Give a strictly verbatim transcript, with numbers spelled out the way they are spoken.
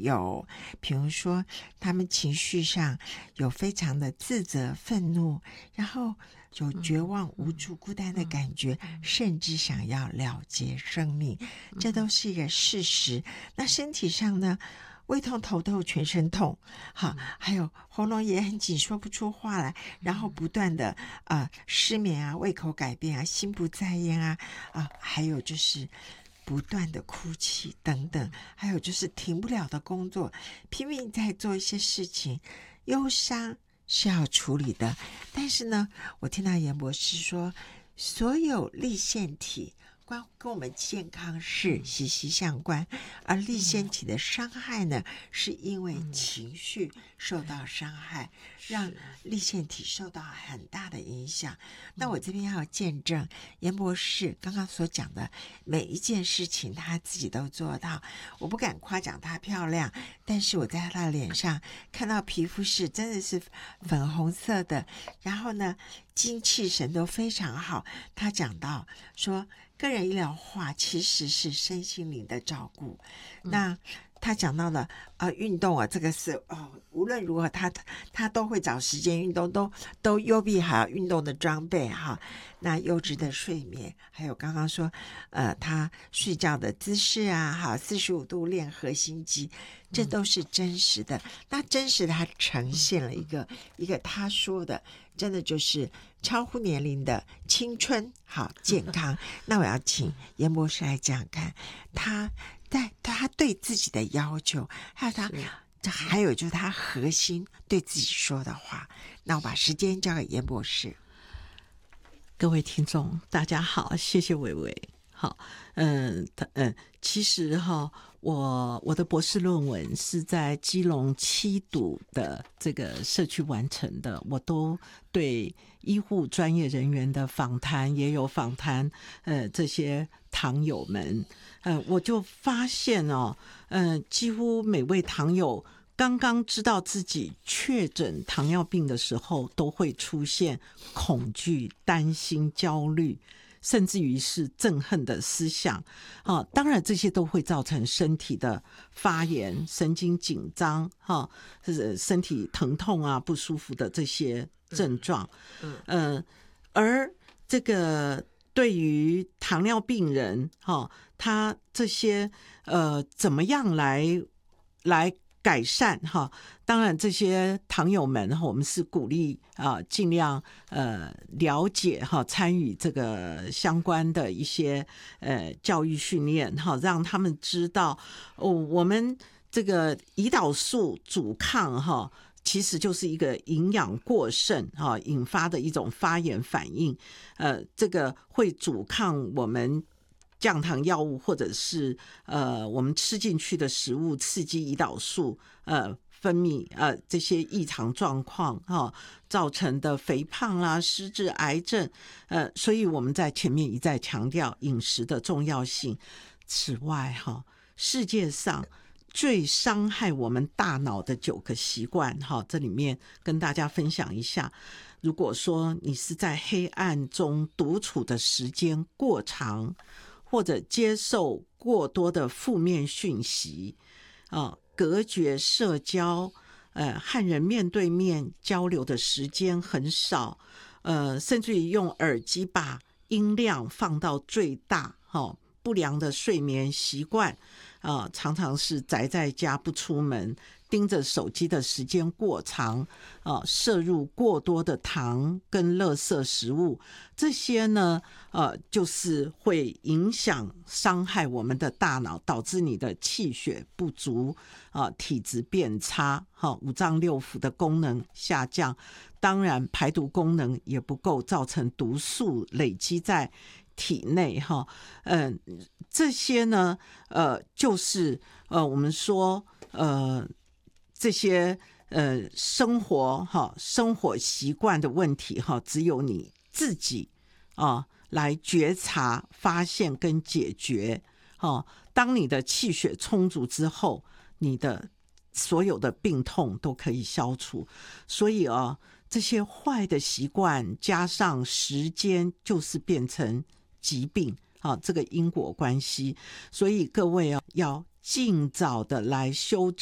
有比如说他们情绪上有非常的自责愤怒，然后有绝望无助孤单的感觉，甚至想要了结生命，这都是一个事实。那身体上呢，胃痛头痛全身痛，好，还有喉咙也很紧说不出话来，然后不断的呃失眠啊，胃口改变啊，心不在焉啊啊、呃，还有就是不断的哭泣等等，还有就是停不了的工作，拼命在做一些事情，忧伤是要处理的。但是呢，我听到严博士说，所有粒线体关跟我们健康是息息相关，而粒线体的伤害呢，是因为情绪受到伤害，让粒线体受到很大的影响。那我这边要见证严博士刚刚所讲的每一件事情，他自己都做到。我不敢夸奖她漂亮，但是我在她的脸上看到皮肤是真的是粉红色的，然后呢精气神都非常好。他讲到说个人医疗化其实是身心灵的照顾，那他讲到了呃运动啊，这个是哦，无论如何他他都会找时间运动，都都优必还有运动的装备哈。那优质的睡眠，还有刚刚说呃他睡觉的姿势啊，好四十五度练核心肌，这都是真实的。那真实的他呈现了一个一个他说的真的就是超乎年龄的青春好健康。那我要请严博士来讲看他在他对自己的要求，还有他还有就是他核心对自己说的话。那我把时间交给严博士。 各位听众大家好，谢谢伟伟。好，嗯嗯，其实哈，我我的博士论文是在基隆七堵的这个社区完成的，我都对医护专业人员的访谈也有访谈，呃，这些糖友们，呃，我就发现哦，嗯、呃，几乎每位糖友刚刚知道自己确诊糖尿病的时候，都会出现恐惧、担心、焦虑，甚至于是憎恨的思想啊。当然这些都会造成身体的发炎、神经紧张哈，身体疼痛啊、不舒服的这些症状。嗯，呃，而这个对于糖尿病人哈，他这些呃怎么样来来改善哈？当然，这些糖友们，我们是鼓励啊、呃，尽量呃了解哈，参与这个相关的一些呃教育训练哈，让他们知道哦，我们这个胰岛素阻抗哈，其实就是一个营养过剩哈引发的一种发炎反应，呃，这个会阻抗我们降糖药物或者是呃我们吃进去的食物刺激胰岛素呃分泌呃这些异常状况哈、哦、造成的肥胖啦、失智、癌症，呃，所以我们在前面一再强调饮食的重要性。此外哈、哦，世界上最伤害我们大脑的九个习惯哈、哦，这里面跟大家分享一下。如果说你是在黑暗中独处的时间过长，或者接受过多的负面讯息啊，隔绝社交，呃，和人面对面交流的时间很少，呃，甚至于用耳机把音量放到最大，哦，不良的睡眠习惯啊，常常是宅在家不出门，盯着手机的时间过长啊，摄入过多的糖跟垃圾食物，这些呢，呃，就是会影响伤害我们的大脑，导致你的气血不足啊，体质变差，哈，五脏六腑的功能下降，当然排毒功能也不够，造成毒素累积在体内哈，嗯，这些呢，呃，就是呃，我们说呃。这些呃生活哈生活习惯的问题哈，只有你自己啊来觉察、发现跟解决哈。当你的气血充足之后，你的所有的病痛都可以消除。所以啊，这些坏的习惯加上时间，就是变成疾病啊，这个因果关系。所以各位啊，要尽早的来修正。